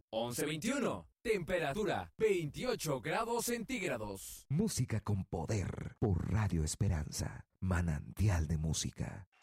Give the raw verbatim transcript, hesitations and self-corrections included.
once veintiuno. Temperatura veintiocho grados centígrados. Música con poder por Radio Esperanza. Manantial de música.